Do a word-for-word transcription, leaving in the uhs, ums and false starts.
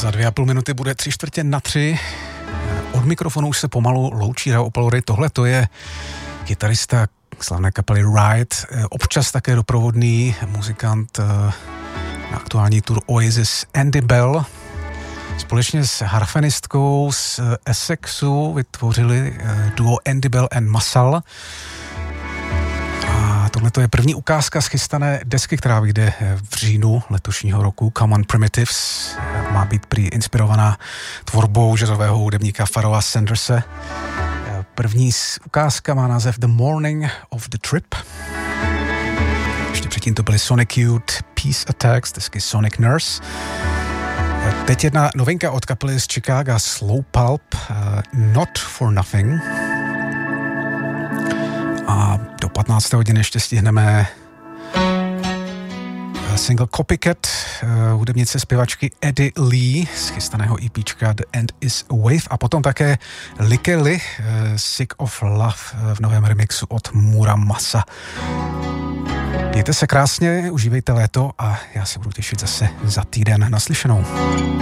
Za dvě a půl minuty bude tři čtvrtě na tři. Od mikrofonu už se pomalu loučí Rao Opalory. Tohle to je kytarista slavné kapely Ride, občas také doprovodný muzikant na aktuální tour Oasis Andy Bell. Společně s harfenistkou z Essexu vytvořili duo Andy Bell and Masal. A tohle to je první ukázka z chystané desky, která vyjde v říjnu letošního roku. Common Primitives má být prý inspirovaná tvorbou jazzového hudebníka Pharoah Sanderse. První ukázka má název The Morning of the Trip. Ještě předtím to byly Sonic Youth, Peace Attacks, desky Sonic Nurse. Teď jedna novinka od kapely z Chicaga Slow Pulp, uh, Not for Nothing. A do patnácté hodiny ještě stihneme single Copycat, uh, hudebnice zpěvačky Eddie Lee z chystaného EPčka The End is a Wave a potom také Like Lee, uh, Sick of Love uh, v novém remixu od Muramasa. Mějte se krásně, užívejte léto a já se budu těšit zase za týden. Naslyšenou.